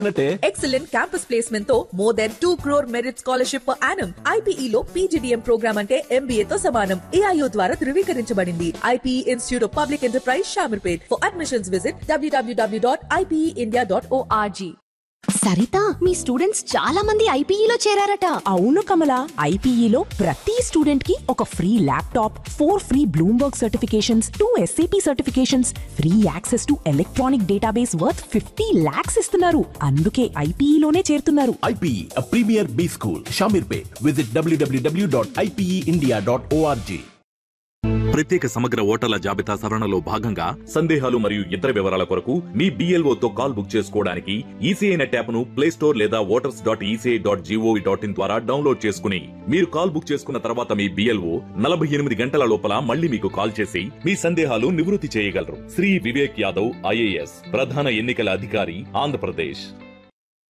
Excellent campus placement తో more than 2 crore merit scholarship per annum. IPE లో PGDM program అంటే MBA తో సమానం. AIO ద్వారా ధృవీకరించబడింది. IPE Institute of Public Enterprise Shamirpet. For admissions visit www.ipeindia.org. Saritha, me students చాలా మంది ఐపీఈలో చేరారట. అవును కమల, ఐపీఈలో ప్రతి స్టూడెంట్ కి ఒక free laptop, 4 free Bloomberg certifications, 2 SAP certifications, free access to electronic database worth 50 lakhs ఇస్తున్నారు. అందుకే ఐపీఈలోనే చేరుతున్నారు. IPE, a premier B school, Shamirpet. Visit www.ipeindia.org. ప్రత్యేక సమగ్ర ఓటర్ల జాబితా సవరణలో భాగంగా సందేహాలు మరియు ఇతర వివరాల కొరకు మీ BLO తో కాల్ బుక్ చేసుకోవడానికి ఈసీఐ నెట్ యాప్ ను ప్లే స్టోర్ లేదా voters.eci.gov.in ద్వారా డౌన్లోడ్ చేసుకుని మీరు కాల్ బుక్ చేసుకున్న తర్వాత మీ BLO 48 గంటల లోపల మళ్ళీ మీకు కాల్ చేసి మీ సందేహాలు నివృత్తి చేయగలరు. శ్రీ వివేక్ యాదవ్, IAS, ప్రధాన ఎన్నికల అధికారి, ఆంధ్రప్రదేశ్.